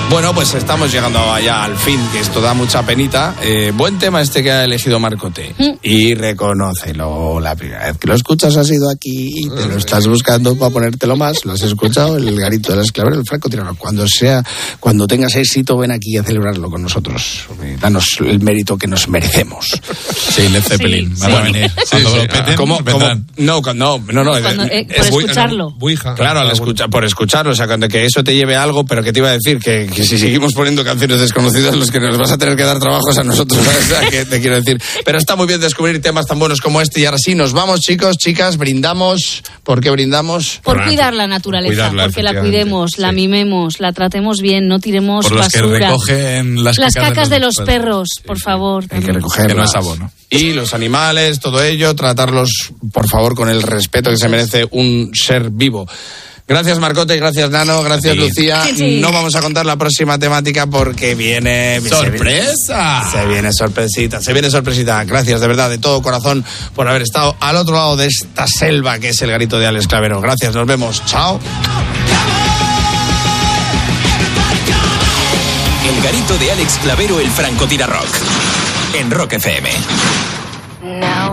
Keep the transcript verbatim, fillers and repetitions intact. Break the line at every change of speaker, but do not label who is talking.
Bueno, pues estamos llegando allá al fin, que esto da mucha penita. Eh, buen tema este que ha elegido Marcote. ¿Mm? Y reconócelo, la primera vez que lo escuchas has ido aquí y te lo estás buscando para ponértelo más. Lo has escuchado, el garito del esclavero, el francotirador. Cuando sea, cuando tengas éxito, ven aquí a celebrarlo con nosotros. Danos el mérito que nos merecemos.
Sí, Led Zeppelin.
Sí,
van
sí.
a venir.
Sí,
Cuando
sí.
lo peten,
¿Cómo, cómo? No, no, no, no.
Cuando, eh,
es,
por escucharlo.
Buija.
Claro, al escucha, por escucharlo, o sea, cuando que eso te lleve a algo, pero que te iba a decir que, que si seguimos poniendo canciones desconocidas, los que nos vas a tener que dar trabajos a nosotros, ¿sabes? O sea, que te quiero decir. Pero está muy bien descubrir temas tan buenos como este, y ahora sí, nos vamos, chicos, chicas, brindamos. ¿Por qué brindamos?
Por, por cuidar la naturaleza,
cuidarla,
porque la cuidemos, la
sí.
mimemos, la tratemos bien, no tiremos
por los
basura.
Que recogen las,
las
cacas,
cacas
de
de
los,
los perros, sí, por
sí.
favor.
Hay que recogerlas.
Que no es abono.
Y los animales, todo ello, tratarlos, por favor, con el respeto que se merece un ser vivo. Gracias, Marcote, gracias, Nano, gracias, sí. Lucía. Sí. No vamos a contar la próxima temática porque viene...
¡Sorpresa!
Se viene, se viene sorpresita, se viene sorpresita. Gracias, de verdad, de todo corazón, por haber estado al otro lado de esta selva que es el garito de Alex Clavero. Gracias, nos vemos. Chao.
El garito de Alex Clavero, el francotirador rock. En Rock F M. No.